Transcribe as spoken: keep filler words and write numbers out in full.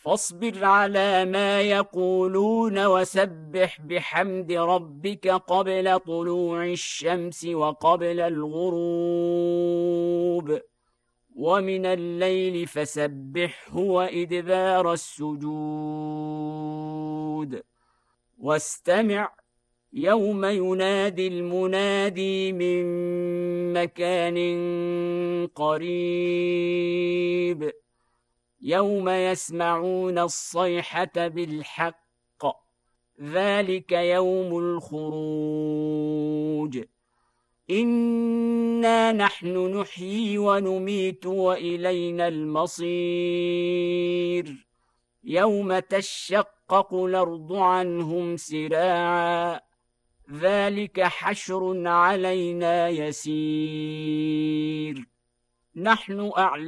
فاصبر على ما يقولون وسبح بحمد ربك قبل طلوع الشمس وقبل الغروب، ومن الليل فسبحه وإدبار السجود. واستمع يوم ينادي المنادي من مكان قريب، يوم يسمعون الصيحة بالحق، ذلك يوم الخروج. إنا نحن نحيي ونميت وإلينا المصير. يوم تشقق الأرض عنهم سراعا، ذلك حشر علينا يسير. نحن أعلم